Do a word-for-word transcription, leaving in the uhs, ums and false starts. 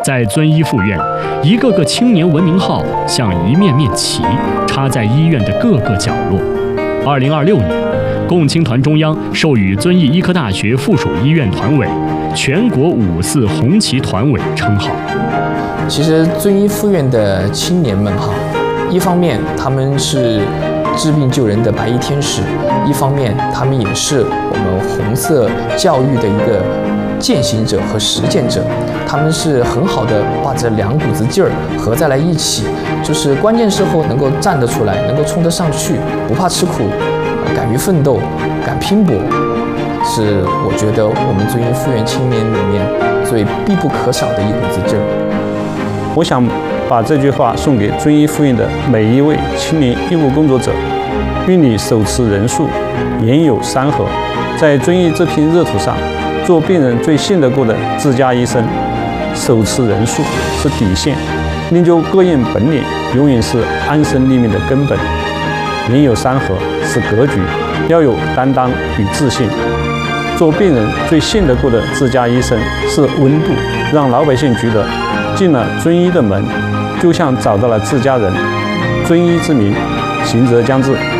在遵医附院，一个个青年文明号像一面面旗，插在医院的各个角落。二零二六年，共青团中央授予遵义医科大学附属医院团委全国五四红旗团委称号。 其实遵医附院的青年们哈，一方面他们是治病救人的白衣天使，一方面他们也是我们红色教育的一个践行者和实践者，他们是很好的把这两股子劲儿合在了一起，就是关键时候能够站得出来，能够冲得上去，不怕吃苦，敢于奋斗，敢拼搏，是我觉得我们遵义附院青年里面最必不可少的一股子劲儿。 我想把这句话送给遵义附院的每一位青年医务工作者：愿你手持人数，言有山河，在遵义这片热土上，做病人最信得过的自家医生。手持人数是底线，练就各样本领，永远是安身立命的根本。言有山河是格局，要有担当与自信。做病人最信得过的自家医生是温度，让老百姓觉得进了遵医的门，就像找到了自家人。遵医之名，行则将至。